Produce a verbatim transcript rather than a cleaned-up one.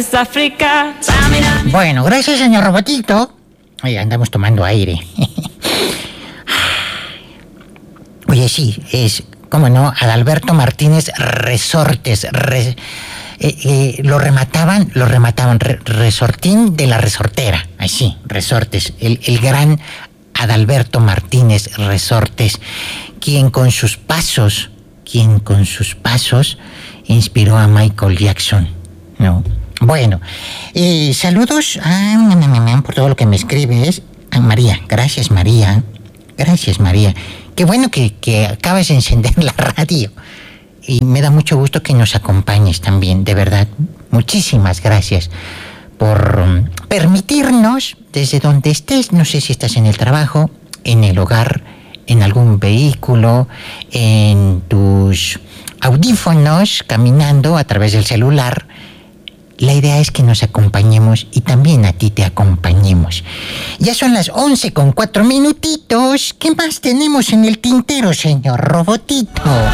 África. Bueno, gracias, señor Robotito. Oye, andamos tomando aire. Oye, sí, es, cómo no, Adalberto Martínez Resortes. Re, eh, eh, lo remataban, lo remataban, re, Resortín de la Resortera. Así, Resortes. El, el gran Adalberto Martínez Resortes, quien con sus pasos, quien con sus pasos inspiró a Michael Jackson, ¿no? Bueno, eh, saludos a, por todo lo que me escribes. A María, gracias María, gracias María. Qué bueno que, que acabas de encender la radio. Y me da mucho gusto que nos acompañes también, de verdad. Muchísimas gracias por um, permitirnos, desde donde estés, no sé si estás en el trabajo, en el hogar, en algún vehículo, en tus audífonos, caminando a través del celular. La idea es que nos acompañemos y también a ti te acompañemos. Ya son las once con cuatro minutitos. ¿Qué más tenemos en el tintero, señor Robotito?